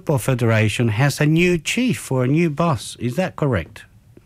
Football Federation has a new chief or a new boss. Is that correct?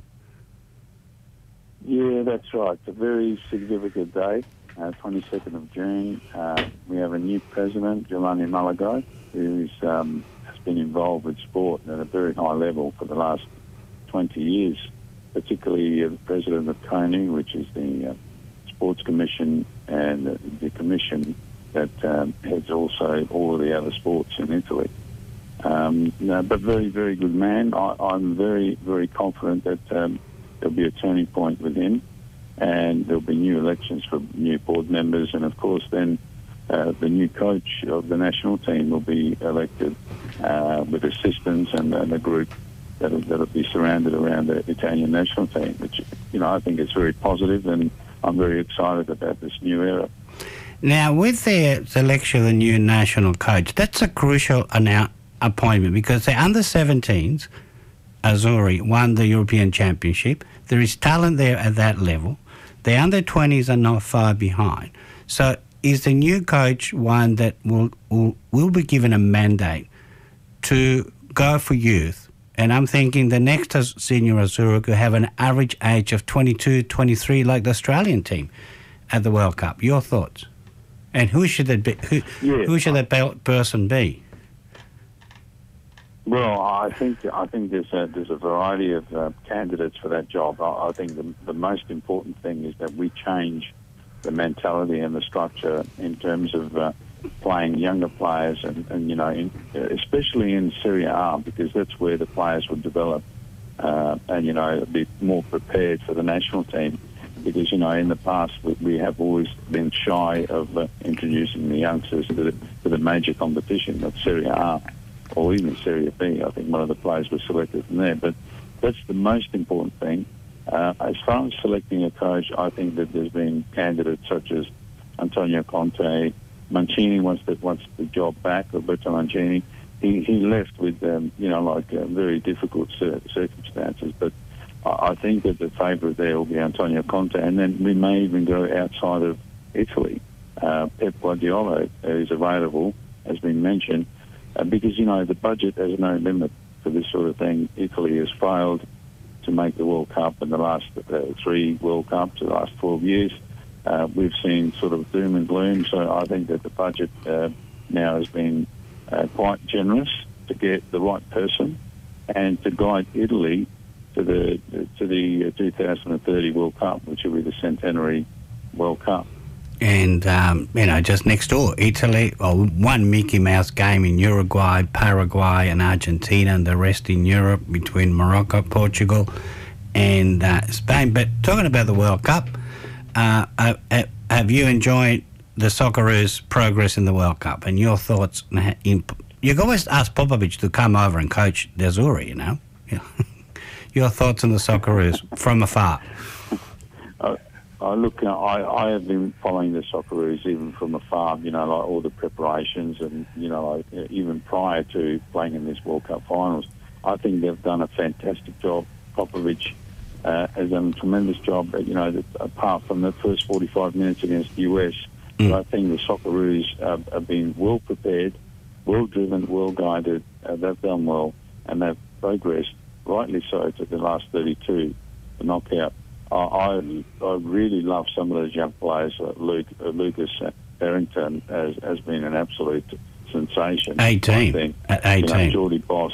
Yeah, that's right. It's a very significant day, 22nd of June. We have a new president, Jelani Malagai, who has been involved with sport at a very high level for the last 20 years, particularly the president of CONI, which is the Sports Commission, and the commission that heads also all of the other sports in Italy. No, but very, very good man. I'm very, very confident that there'll be a turning point with him, and there'll be new elections for new board members, and of course then the new coach of the national team will be elected with assistants and a group that'll be surrounded around the Italian national team, which, you know, I think is very positive, and I'm very excited about this new era. Now, with the selection of the new national coach, that's a crucial appointment, because the under-17s, Azzurri, won the European Championship. There is talent there at that level. The under-20s are not far behind. So is the new coach one that will be given a mandate to go for youth? And I'm thinking the next senior Azzurri could have an average age of 22, 23, like the Australian team at the World Cup. Your thoughts? And who should that be? Who should that person be? Well, I think there's a variety of candidates for that job. I think the most important thing is that we change the mentality and the structure in terms of playing younger players, and you know, especially in Serie A, because that's where the players would develop and, you know, be more prepared for the national team. Because, you know, in the past we have always been shy of introducing the youngsters to the major competition of Serie A, or even Serie B. I think one of the players was selected from there. But that's the most important thing. As far as selecting a coach, I think that there's been candidates such as Antonio Conte. Mancini wants the job back, Roberto Mancini. He left with, you know, like very difficult circumstances. But I think that the favourite there will be Antonio Conte. And then we may even go outside of Italy. Pep Guardiola is available, has been mentioned. Because, you know, the budget has no limit for this sort of thing. Italy has failed to make the World Cup in the last 3 World Cups, the last 12 years. We've seen sort of doom and gloom, so I think that the budget now has been quite generous to get the right person and to guide Italy to the 2030 World Cup, which will be the centenary World Cup. And, you know, just next door, Italy, one Mickey Mouse game in Uruguay, Paraguay and Argentina, and the rest in Europe between Morocco, Portugal and Spain. But talking about the World Cup, have you enjoyed the Socceroos' progress in the World Cup and your thoughts? You can always ask Popovic to come over and coach the Azzurri, you know. Your thoughts on the Socceroos from afar? Look, I have been following the Socceroos even from afar, you know, like all the preparations and, you know, like, even prior to playing in this World Cup finals. I think they've done a fantastic job. Popovic has done a tremendous job, you know, apart from the first 45 minutes against the US. But I think the Socceroos have been well prepared, well driven, well guided. They've done well, and they've progressed, rightly so, to the last 32, the knockout. I really love some of those young players. Lucas Harrington has been an absolute sensation. 18. At 18. You know, Geordie Boss,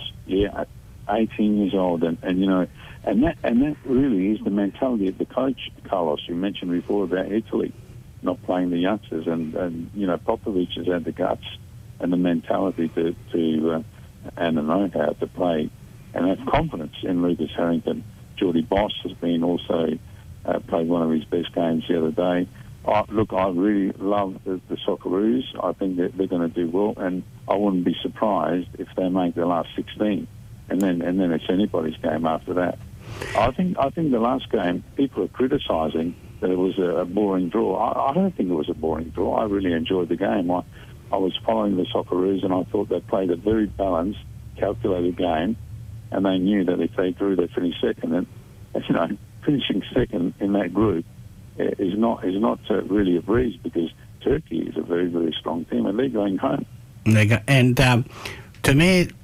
18 years old, and you know, and that really is the mentality of the coach, Carlos. You mentioned before about Italy not playing the youngsters, and you know, Popovic has had the guts and the mentality to and the know-how to play, and have confidence in Lucas Harrington. Geordie Boss has been also played one of his best games the other day. Look, I really love the Socceroos. I think that they're going to do well, and I wouldn't be surprised if they make the last 16, and then it's anybody's game after that. I think the last game, people are criticising that it was a boring draw. I don't think it was a boring draw. I really enjoyed the game. I was following the Socceroos, and I thought they played a very balanced, calculated game, and they knew that if they drew, they finished second. And, you know, finishing second in that group is not really a breeze, because Turkey is a very, very strong team, and they're going home. And to me,